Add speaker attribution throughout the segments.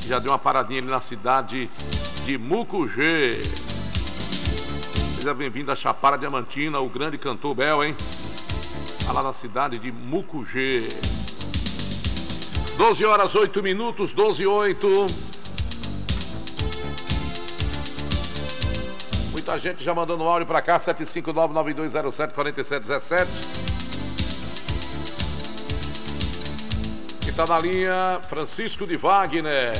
Speaker 1: Já deu uma paradinha ali na cidade de Mucugê. Seja bem-vindo a Chapada Diamantina, o grande cantor Bel, hein? Tá lá na cidade de Mucugê. 12 horas 8 minutos, 12 e 8. Muita gente já mandando áudio pra cá, 759-9207-4717. Que tá na linha, Francisco de Wagner.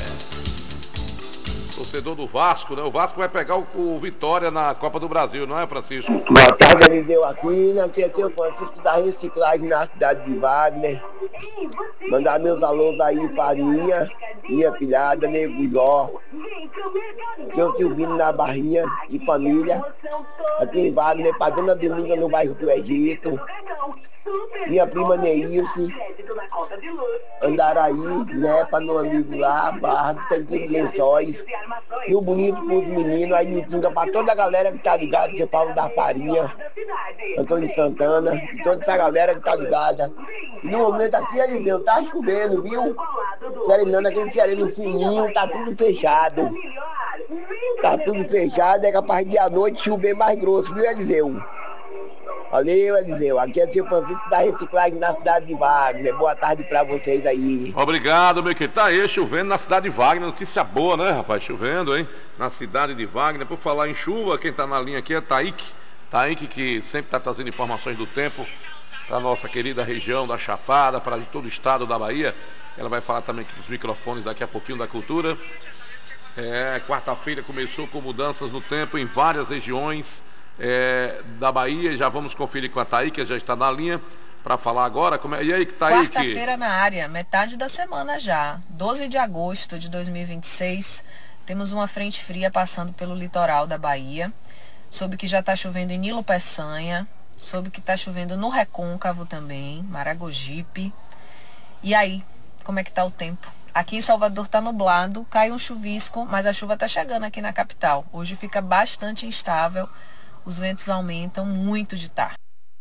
Speaker 1: Torcedor do Vasco, né? O Vasco vai pegar o Vitória na Copa do Brasil, não é, Francisco?
Speaker 2: Boa tarde, Eliseu Aquino. Aqui é o Francisco da Reciclagem na cidade de Wagner. Mandar meus alôs aí para minha filhada, Nego Jó, seu Silvino na Barrinha de família. Aqui em Wagner, para Dona Dominga no bairro do Egito. Minha prima Neilce, Andaraí, né, para meu amigo lá, Barra do Tanque de Lençóis, Rio Bonito pros meninos, aí me tinga para toda a galera que tá ligada, seu Paulo da Farinha, Antônio Santana, e toda essa galera que tá ligada. E no momento aqui, Eliseu, tá chovendo, viu? Serenando aquele sereno fininho, tá tudo fechado. Tá tudo fechado, é capaz de à noite chover mais grosso, viu, Eliseu? Valeu, Eliseu. Aqui é o seu Francisco da Reciclagem na cidade de Wagner. Boa tarde pra vocês aí.
Speaker 1: Obrigado, meu querido. Tá aí, chovendo na cidade de Wagner. Notícia boa, né, rapaz? Chovendo, hein? Na cidade de Wagner. Por falar em chuva, quem tá na linha aqui é Taíque. Taíque, que sempre tá trazendo informações do tempo pra nossa querida região da Chapada, para todo o estado da Bahia. Ela vai falar também aqui dos microfones daqui a pouquinho da cultura. Quarta-feira começou com mudanças no tempo em várias regiões da Bahia. Já vamos conferir com a Taíque, que já está na linha para falar agora. E aí, Taíque?
Speaker 3: Quarta-feira na área, metade da semana já, 12 de agosto de 2026, temos uma frente fria passando pelo litoral da Bahia. Soube que já está chovendo em Nilo Peçanha, soube que está chovendo no Recôncavo também, Maragogipe. E aí, como é que está o tempo? Aqui em Salvador está nublado, cai um chuvisco, mas a chuva está chegando aqui na capital. Hoje fica bastante instável. Os ventos aumentam muito de tarde.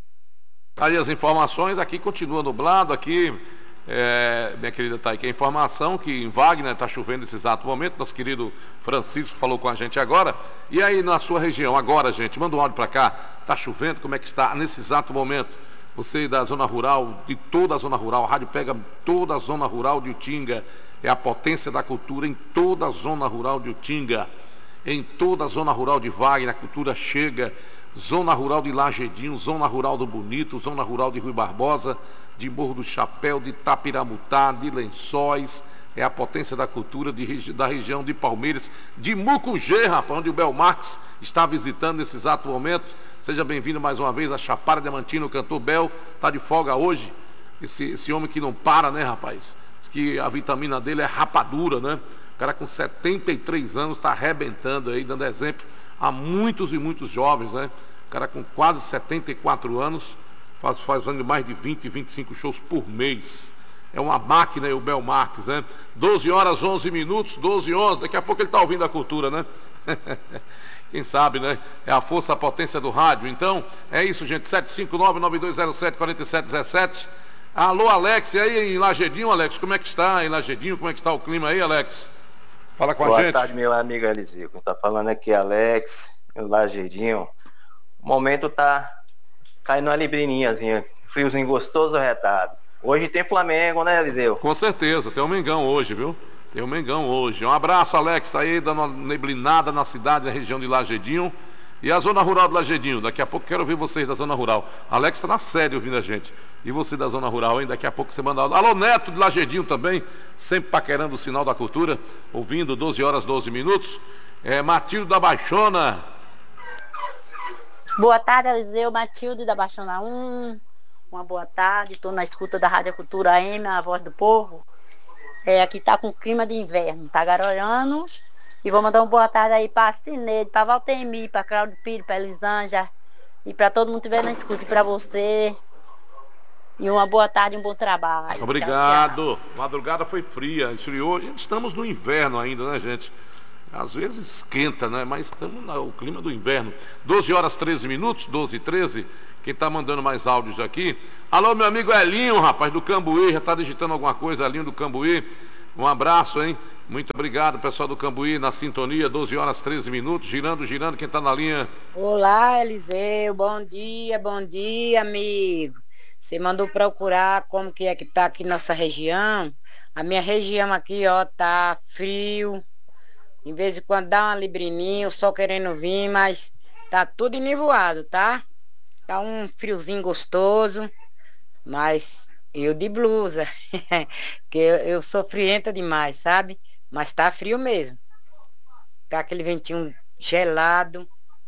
Speaker 1: Aí as informações, aqui continua nublado, aqui, minha querida Taíque, a informação que em Wagner está chovendo nesse exato momento, nosso querido Francisco falou com a gente agora. E aí na sua região, agora, gente, manda um áudio para cá, está chovendo, como é que está nesse exato momento? Você da zona rural, de toda a zona rural, a rádio pega toda a zona rural de Utinga, é a potência da cultura em toda a zona rural de Utinga. Em toda a zona rural de Wagner, a cultura chega. Zona rural de Lagedinho, zona rural do Bonito, zona rural de Rui Barbosa, de Morro do Chapéu, de Tapiramutá, de Lençóis. É a potência da cultura da região de Palmeiras, de Mucugê, rapaz, onde o Bel Marques está visitando nesse exato momento. Seja bem-vindo mais uma vez a Chapada Diamantina. O cantor Bel está de folga hoje. Esse homem que não para, né, rapaz? Diz que a vitamina dele é rapadura, né? O cara com 73 anos está arrebentando aí, dando exemplo a muitos e muitos jovens, né? O cara com quase 74 anos, fazendo mais de 20, 25 shows por mês. É uma máquina aí o Bel Marques, né? 12 horas 11 minutos, 12 e 11, daqui a pouco ele está ouvindo a cultura, né? Quem sabe, né? É a força, a potência do rádio. Então, é isso, gente, 759-9207-4717. Alô, Alex, e aí em Lagedinho, Alex, como é que está em Lagedinho? Como é que está o clima aí, Alex? Fala com a gente.
Speaker 4: Boa tarde, meu amigo Eliseu. Quem tá falando aqui é Alex, meu Lagedinho. O momento tá caindo uma librininhazinha, friozinho gostoso, retado. Hoje tem Flamengo, né, Eliseu?
Speaker 1: Com certeza, tem o Mengão hoje, viu? Tem o Mengão hoje. Um abraço, Alex, tá aí dando uma neblinada na cidade, na região de Lagedinho. E a zona rural de Lagedinho, daqui a pouco quero ouvir vocês da zona rural. Alex está na sede ouvindo a gente. E você da zona rural, hein? Daqui a pouco você manda... Alô, Neto de Lagedinho também, sempre paquerando o sinal da cultura, ouvindo 12 horas 12 minutos. Matilde da Baixona.
Speaker 5: Boa tarde, Eliseu, Matilde da Baixona 1. Uma boa tarde, estou na escuta da Rádio Cultura AM, a voz do povo. Aqui está com clima de inverno, está garoando. E vou mandar uma boa tarde aí para a Cineide, para Valtemir, para Claudio Pires, para Elisângela e para todo mundo que estiver na escuta, e para você. E uma boa tarde e um bom trabalho.
Speaker 1: Obrigado.
Speaker 5: Tchau, tchau.
Speaker 1: Madrugada foi fria, esfriou. Estamos no inverno ainda, né, gente? Às vezes esquenta, né? Mas estamos no clima do inverno. 12 horas 13 minutos, 12 e 13. Quem está mandando mais áudios aqui? Alô, meu amigo Elinho, rapaz, do Cambuí. Já está digitando alguma coisa, Elinho do Cambuí. Um abraço, hein? Muito obrigado, pessoal do Cambuí, na sintonia, 12 horas 13 minutos, girando, quem está na linha?
Speaker 6: Olá, Eliseu, bom dia, amigo. Você mandou procurar como que é que tá aqui nossa região. A minha região aqui, ó, tá frio. Em vez de quando dá uma librininha, o sol querendo vir, mas tá tudo enivoado, tá? Tá um friozinho gostoso, mas eu de blusa, que eu sou frienta demais, sabe? Mas tá frio mesmo. Tá aquele ventinho gelado.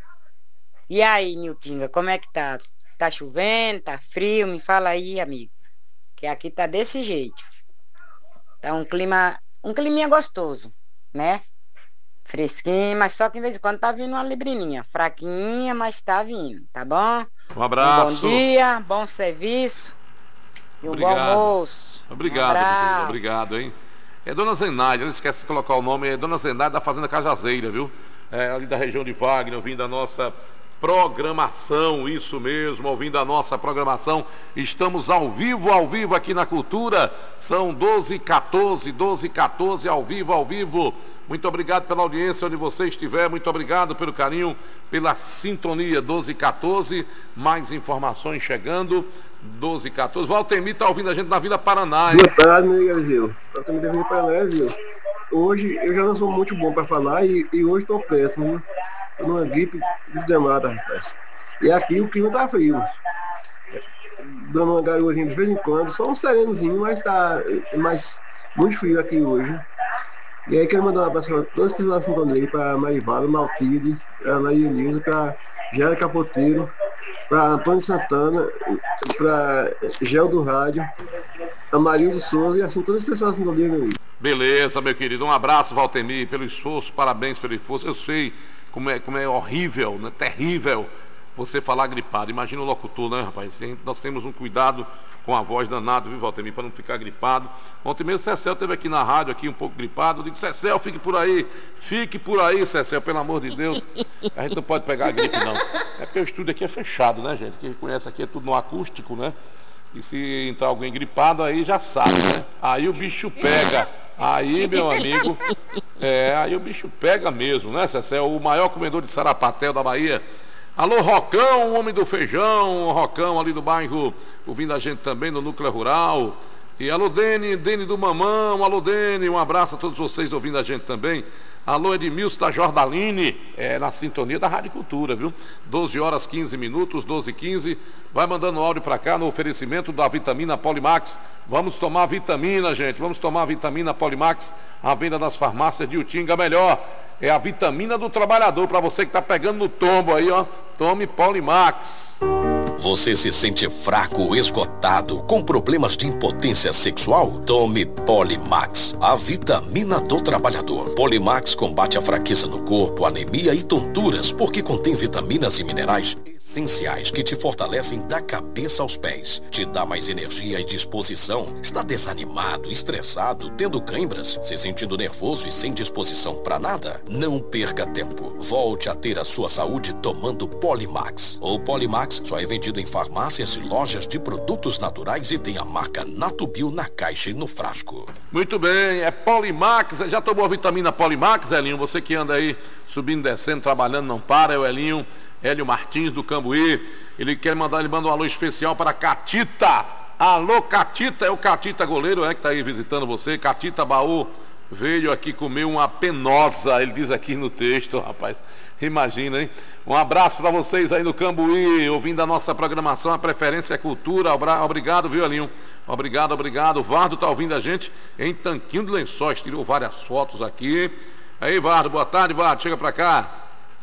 Speaker 6: E aí, Niltinga, como é que tá? Tá chovendo, tá frio? Me fala aí, amigo. Que aqui tá desse jeito. Tá um climinha gostoso, né? Fresquinho, mas só que em vez em quando tá vindo uma librininha. Fraquinha, mas tá vindo, tá bom?
Speaker 1: Um abraço.
Speaker 6: Bom dia, bom serviço e um bom almoço.
Speaker 1: Obrigado, querido. Obrigado, hein? É Dona Zenaide, não esquece de colocar o nome, é Dona Zenaide da Fazenda Cajazeira, viu? É, ali da região de Wagner, ouvindo a nossa programação, isso mesmo, ouvindo a nossa programação. Estamos ao vivo aqui na Cultura. São 12h14, ao vivo. Muito obrigado pela audiência onde você estiver, muito obrigado pelo carinho, pela sintonia. 12h14, mais informações chegando. 12h14. Valtemir está ouvindo a gente na Vila Paraná, hein?
Speaker 7: Boa tarde, meu Eliseu. Valtemir da Vila Paraná, Eliseu. Hoje eu já não sou muito bom para falar e hoje estou péssimo, viu? Estou numa gripe desgramada, rapaz. E aqui o clima tá frio. Dando uma garoazinha de vez em quando, só um serenozinho, mas tá muito frio aqui hoje. E aí quero mandar um abraço para todas as pessoas da sintonia, para Marivaldo, Maltilde, para Maria Nilda, para Jair Capoteiro, para Antônio Santana, para Gel do Rádio, a Marildo Souza e assim todas as pessoas da sintonia, meu amigo.
Speaker 1: Beleza, meu querido. Um abraço, Valtemir, pelo esforço, parabéns pelo esforço. Eu sei como é horrível, né? Terrível você falar gripado. Imagina o locutor, né, rapaz? Nós temos um cuidado com a voz danado, viu, Valtemir, para não ficar gripado. Ontem mesmo o Cecel esteve aqui na rádio, aqui um pouco gripado. Eu digo, Cecel, fique por aí, Cecel, pelo amor de Deus. A gente não pode pegar a gripe, não. É porque o estúdio aqui é fechado, né, gente? Quem conhece aqui é tudo no acústico, né? E se entrar alguém gripado, aí já sabe, né? Aí o bicho pega. Aí, meu amigo, aí o bicho pega mesmo, né, Cecel? O maior comedor de sarapatel da Bahia. Alô, Rocão, o homem do feijão, Rocão ali do bairro, ouvindo a gente também no Núcleo Rural. E alô, Dene do Mamão, alô, Dene, um abraço a todos vocês ouvindo a gente também. Alô, Edmilson da Jordaline, na sintonia da Rádio Cultura, viu? 12h15, 12h15. Vai mandando áudio para cá no oferecimento da vitamina Polimax. Vamos tomar vitamina, gente. Vamos tomar vitamina Polimax. A venda nas farmácias de Utinga. Melhor é a vitamina do trabalhador. Para você que está pegando no tombo aí, ó. Tome Polimax.
Speaker 8: Você se sente fraco, esgotado, com problemas de impotência sexual? Tome Polimax, a vitamina do trabalhador. Polimax combate a fraqueza no corpo, anemia e tonturas, porque contém vitaminas e minerais essenciais que te fortalecem da cabeça aos pés. Te dá mais energia e disposição. Está desanimado, estressado, tendo câimbras, se sentindo nervoso e sem disposição para nada? Não perca tempo. Volte a ter a sua saúde tomando Polimax. O Polimax só é vendido em farmácias e lojas de produtos naturais e tem a marca Natubio na caixa e no frasco.
Speaker 1: Muito bem, é Polimax. Já tomou a vitamina Polimax, Elinho? Você que anda aí subindo, descendo, trabalhando, não para, é o Elinho. Hélio Martins do Cambuí. Ele manda um alô especial para Catita. Alô, Catita, é o Catita goleiro, que está aí visitando você. Catita Baú veio aqui comer uma penosa, ele diz aqui no texto, rapaz. Imagina, hein? Um abraço para vocês aí no Cambuí, ouvindo a nossa programação, a preferência é cultura. Obrigado, viu, Elinho? Obrigado. O Vardo está ouvindo a gente em Tanquinho de Lençóis, tirou várias fotos aqui. Aí, Vardo, boa tarde, Vardo, chega para cá.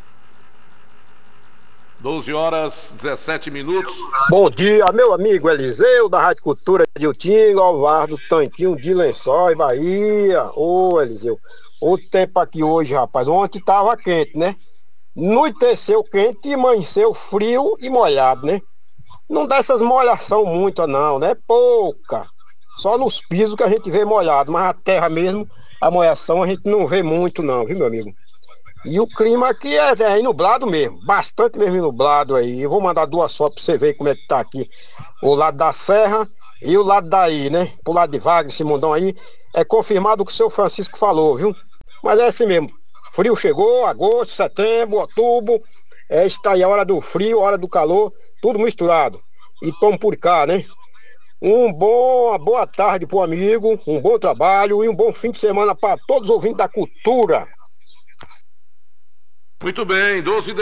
Speaker 1: 12h17.
Speaker 9: Bom dia, meu amigo Eliseu, da Rádio Cultura de Utinga, Alvardo, Tanquinho de Lençóis, Bahia. Ô, Eliseu, o tempo aqui hoje, rapaz, ontem tava quente, né? Anoiteceu quente e amanheceu frio e molhado, né? Não dá essas molhação muito não, né? Pouca. Só nos pisos que a gente vê molhado, mas a terra mesmo, a molhação a gente não vê muito não, viu, meu amigo? E o clima aqui é nublado mesmo, bastante mesmo nublado aí. Eu vou mandar duas fotos pra você ver como é que tá aqui. O lado da serra e o lado daí, né? Pro lado de Wagner, esse mundão aí, é confirmado o que o seu Francisco falou, viu? Mas é assim mesmo. Frio chegou, agosto, setembro, outubro. Está aí a hora do frio, a hora do calor, tudo misturado. E tamo por cá, né? Uma boa tarde pro amigo, um bom trabalho e um bom fim de semana para todos os ouvintes da cultura.
Speaker 1: Muito bem,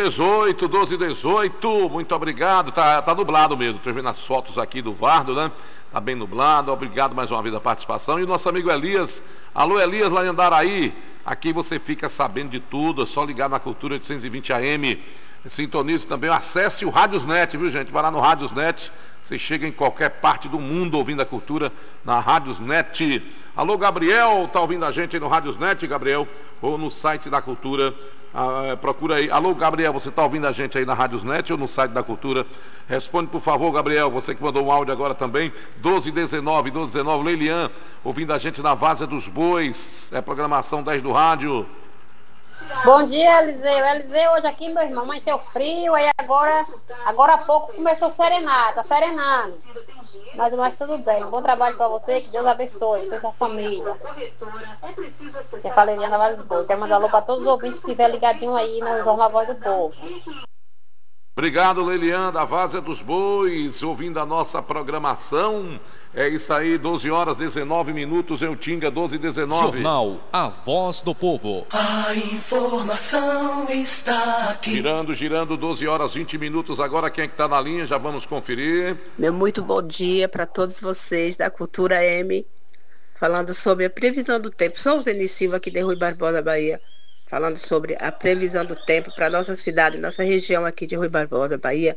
Speaker 1: 12h18, muito obrigado. Tá nublado mesmo, estou vendo as fotos aqui do Vardo, né? Tá bem nublado, obrigado mais uma vez a participação. E o nosso amigo Elias, alô Elias lá em Andaraí, aqui você fica sabendo de tudo, é só ligar na Cultura 820 AM. Sintonize também, acesse o Rádiosnet, viu gente? Vai lá no Rádiosnet, você chega em qualquer parte do mundo ouvindo a cultura na Rádiosnet. Alô Gabriel, tá ouvindo a gente aí no Rádiosnet, Gabriel? Ou no site da Cultura? Procura aí. Alô Gabriel, você está ouvindo a gente aí na Rádiosnet ou no site da Cultura? Responde por favor, Gabriel, você que mandou um áudio agora também. 1219, Leilian, ouvindo a gente na Várzea dos Bois, programação 10 do rádio.
Speaker 10: Bom dia, Eliseu. Eliseu, hoje aqui, meu irmão, amanheceu frio, aí agora há pouco começou a serenar, tá serenando. Mas tudo bem. Bom trabalho para você, que Deus abençoe, você e sua família. Que é Valeriana Vários Bois. Quero mandar alô para todos os ouvintes que estiver ligadinho aí no Jornal Voz do Povo.
Speaker 1: Obrigado, Leilian, da Várzea dos Bois, ouvindo a nossa programação. É isso aí, 12h19, em Utinga, 12h19.
Speaker 11: Jornal A Voz do Povo.
Speaker 12: A informação está aqui.
Speaker 1: Girando, 12h20. Agora quem é que está na linha? Já vamos conferir.
Speaker 13: Meu muito bom dia para todos vocês da Cultura M, falando sobre a previsão do tempo. Sou Zeni Silva aqui de Rui Barbosa, Bahia, falando sobre a previsão do tempo para nossa cidade, nossa região aqui de Rui Barbosa, Bahia.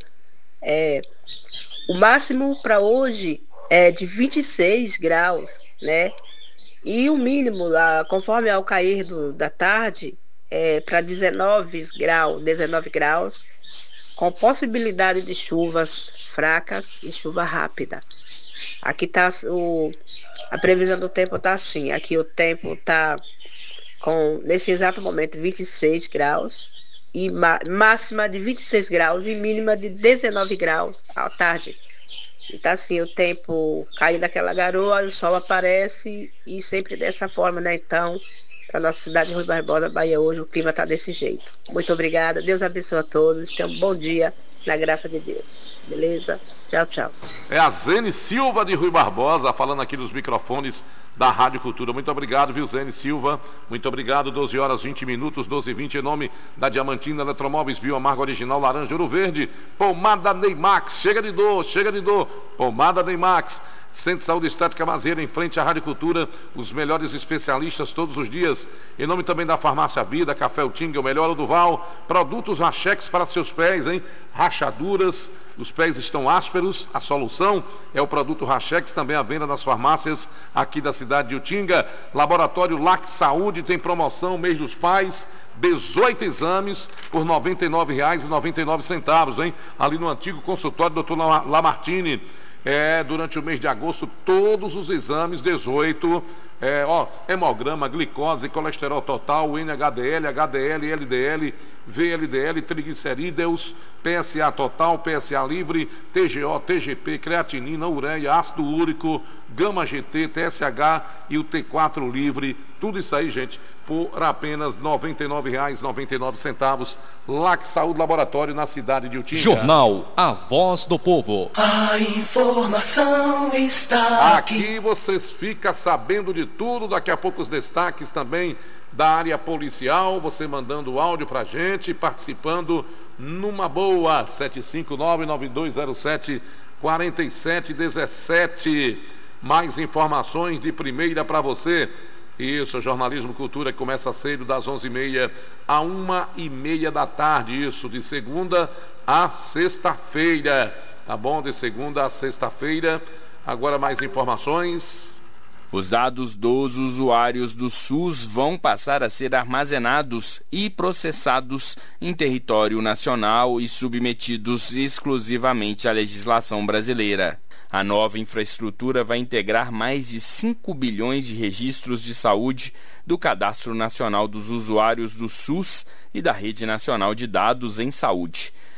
Speaker 13: O máximo para hoje é de 26 graus, né? E o mínimo, conforme ao cair da tarde, é para 19 graus, com possibilidade de chuvas fracas e chuva rápida. Aqui tá a previsão do tempo tá assim, aqui o tempo tá com, nesse exato momento, 26 graus, e máxima de 26 graus e mínima de 19 graus à tarde. E tá assim, o tempo caindo daquela garoa, o sol aparece e sempre dessa forma, né? Então, para nossa cidade de Rui Barbosa, Bahia, hoje o clima tá desse jeito. Muito obrigada, Deus abençoe a todos, tenham um bom dia, na graça de Deus. Beleza? Tchau, tchau.
Speaker 1: É a Zene Silva de Rui Barbosa, falando aqui nos microfones da Rádio Cultura. Muito obrigado, viu, Zene Silva? Muito obrigado, 12h20, 12h20, em nome da Diamantina Eletromóveis, Bioamargo Original, Laranja Ouro Verde, Pomada Neymax, chega de dor, Pomada Neymax. Centro de Saúde Estética Mazeira, em frente à Rádio Cultura, os melhores especialistas todos os dias. Em nome também da Farmácia Vida, Café Utinga, o melhor do Val. Produtos Rachex para seus pés, hein? Rachaduras, os pés estão ásperos, a solução é o produto Rachex, também à venda nas farmácias aqui da cidade de Utinga. Laboratório LAC Saúde tem promoção, mês dos pais, 18 exames por R$ 99,99, hein? Ali no antigo consultório do Dr. Lamartine. Durante o mês de agosto, todos os exames, 18, hemograma, glicose, colesterol total, NHDL, HDL, LDL, VLDL, triglicerídeos, PSA total, PSA livre, TGO, TGP, creatinina, ureia, ácido úrico, gama GT, TSH e o T4 livre. Tudo isso aí, gente, por apenas R$ 99,99. LAC Saúde Laboratório, na cidade de Utinga.
Speaker 11: Jornal A Voz do Povo.
Speaker 12: A informação está
Speaker 1: aqui. Vocês ficam sabendo de tudo. Daqui a pouco os destaques também da área policial. Você mandando áudio pra gente, participando numa boa. 759-9207-4717. Mais informações de primeira para você. Isso, Jornalismo Cultura, que começa cedo, das 11h30 à 1h30 da tarde. Isso, de segunda a sexta-feira. Tá bom? De segunda a sexta-feira. Agora mais informações.
Speaker 14: Os dados dos usuários do SUS vão passar a ser armazenados e processados em território nacional e submetidos exclusivamente à legislação brasileira. A nova infraestrutura vai integrar mais de 5 bilhões de registros de saúde do Cadastro Nacional dos Usuários do SUS e da Rede Nacional de Dados em Saúde.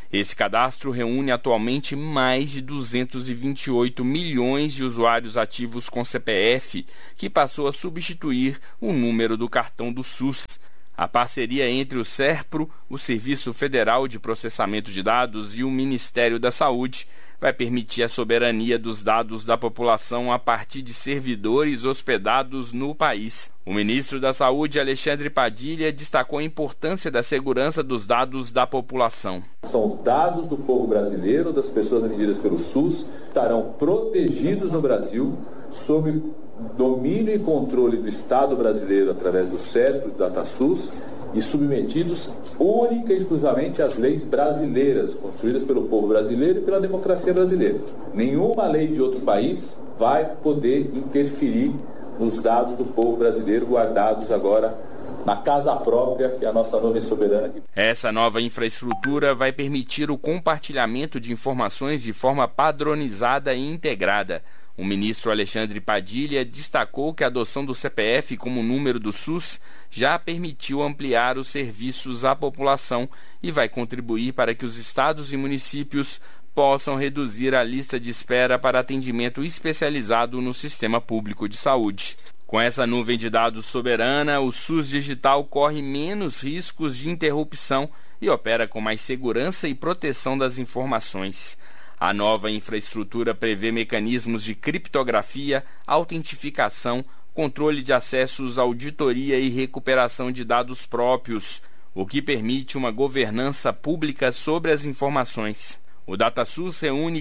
Speaker 14: Esse cadastro reúne atualmente mais de 228 milhões de usuários ativos com CPF, que passou a substituir o número do cartão do SUS. A parceria entre o SERPRO, o Serviço Federal de Processamento de Dados, e o Ministério da Saúde vai permitir a soberania dos dados da população a partir de servidores hospedados no país. O ministro da Saúde, Alexandre Padilha, destacou a importância da segurança dos dados da população.
Speaker 15: São os dados do povo brasileiro, das pessoas atendidas pelo SUS, estarão protegidos no Brasil sob domínio e controle do Estado brasileiro através do SERPRO e do DataSUS e submetidos única e exclusivamente às leis brasileiras, construídas pelo povo brasileiro e pela democracia brasileira. Nenhuma lei de outro país vai poder interferir nos dados do povo brasileiro guardados agora na casa própria, que é a nossa nuvem soberana.
Speaker 14: Essa nova infraestrutura vai permitir o compartilhamento de informações de forma padronizada e integrada. O ministro Alexandre Padilha destacou que a adoção do CPF como número do SUS já permitiu ampliar os serviços à população e vai contribuir para que os estados e municípios possam reduzir a lista de espera para atendimento especializado no sistema público de saúde. Com essa nuvem de dados soberana, o SUS digital corre menos riscos de interrupção e opera com mais segurança e proteção das informações. A nova infraestrutura prevê mecanismos de criptografia, autentificação, controle de acessos, auditoria e recuperação de dados próprios, o que permite uma governança pública sobre as informações. O DataSUS reúne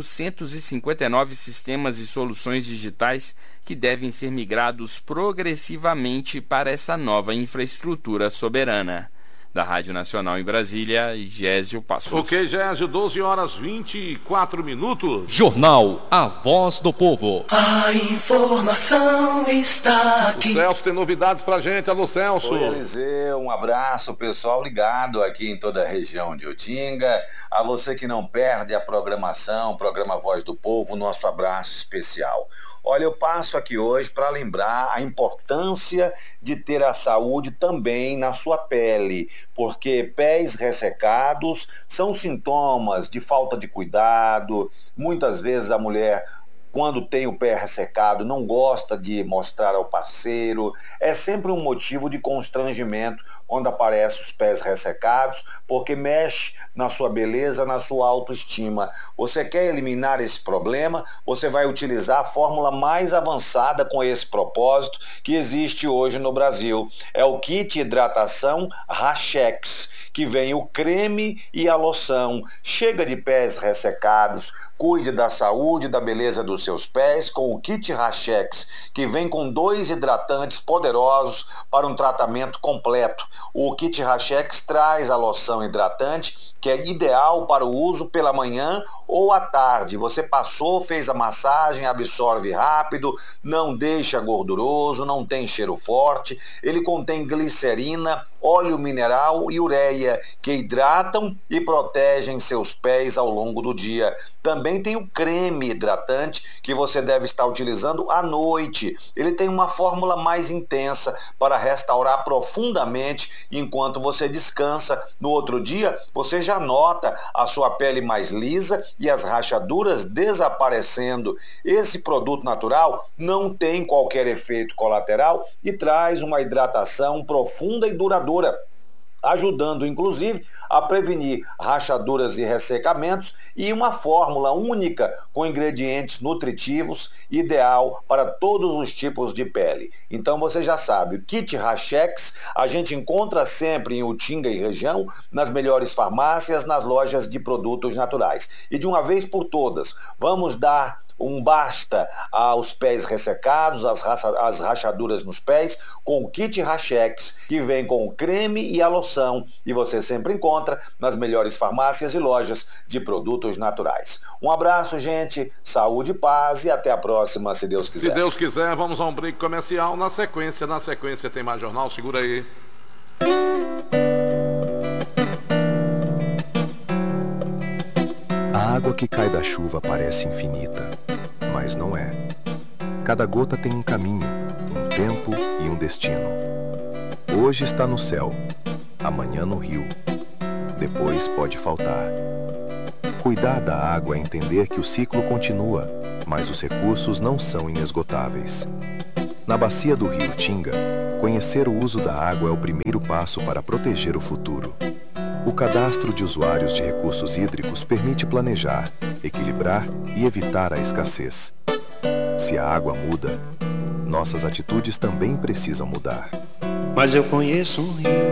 Speaker 14: 459 sistemas e soluções digitais que devem ser migrados progressivamente para essa nova infraestrutura soberana. Da Rádio Nacional em Brasília, Gésio Passos.
Speaker 1: Ok, Gésio, 12h24.
Speaker 11: Jornal A Voz do Povo.
Speaker 12: A informação está aqui.
Speaker 1: O Celso tem novidades pra gente. Alô, Celso.
Speaker 16: Oi, Eliseu, um abraço, pessoal ligado aqui em toda a região de Utinga. A você que não perde a programação, programa Voz do Povo, nosso abraço especial. Olha, eu passo aqui hoje para lembrar a importância de ter a saúde também na sua pele, porque pés ressecados são sintomas de falta de cuidado. Muitas vezes a mulher, quando tem o pé ressecado, não gosta de mostrar ao parceiro. É sempre um motivo de constrangimento quando aparecem os pés ressecados, porque mexe na sua beleza, na sua autoestima. Você quer eliminar esse problema? Você vai utilizar a fórmula mais avançada com esse propósito que existe hoje no Brasil. É o kit hidratação Rachex, que vem o creme e a loção. Chega de pés ressecados. Cuide da saúde e da beleza dos seus pés com o kit Rachex, que vem com 2 hidratantes poderosos para um tratamento completo. O kit Rachex traz a loção hidratante, que é ideal para o uso pela manhã ou à tarde. Você passou, fez a massagem, absorve rápido, não deixa gorduroso, não tem cheiro forte. Ele contém glicerina, óleo mineral e ureia, que hidratam e protegem seus pés ao longo do dia. Também tem o creme hidratante, que você deve estar utilizando à noite. Ele tem uma fórmula mais intensa para restaurar profundamente enquanto você descansa. No outro dia, você já nota a sua pele mais lisa e as rachaduras desaparecendo. Esse produto natural não tem qualquer efeito colateral e traz uma hidratação profunda e duradoura, ajudando inclusive a prevenir rachaduras e ressecamentos, e uma fórmula única com ingredientes nutritivos, ideal para todos os tipos de pele. Então você já sabe, o kit Rachex a gente encontra sempre em Utinga e região, nas melhores farmácias, nas lojas de produtos naturais. E de uma vez por todas, vamos dar um basta aos pés ressecados, às rachaduras nos pés, com o kit Rachex, que vem com o creme e a loção, e você sempre encontra nas melhores farmácias e lojas de produtos naturais. Um abraço, gente, saúde, paz e até a próxima, se Deus quiser.
Speaker 1: Se Deus quiser, vamos a um break comercial. Na sequência tem mais jornal, segura aí.
Speaker 17: A água que cai da chuva parece infinita, mas não é. Cada gota tem um caminho, um tempo e um destino. Hoje está no céu, amanhã no rio. Depois pode faltar. Cuidar da água é entender que o ciclo continua, mas os recursos não são inesgotáveis. Na bacia do rio Tinga, conhecer o uso da água é o primeiro passo para proteger o futuro. O cadastro de usuários de recursos hídricos permite planejar, equilibrar e evitar a escassez. Se a água muda, nossas atitudes também precisam mudar.
Speaker 12: Mas eu conheço um rio